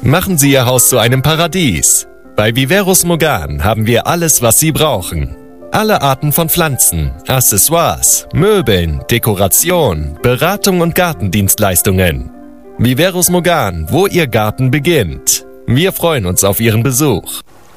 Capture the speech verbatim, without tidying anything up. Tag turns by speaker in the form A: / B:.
A: Machen Sie Ihr Haus zu einem Paradies. Bei Viveros Mogan haben wir alles, was Sie brauchen. Alle Arten von Pflanzen, Accessoires, Möbeln, Dekoration, Beratung und Gartendienstleistungen. Viveros Mogan, wo Ihr Garten beginnt. Wir freuen uns auf Ihren Besuch.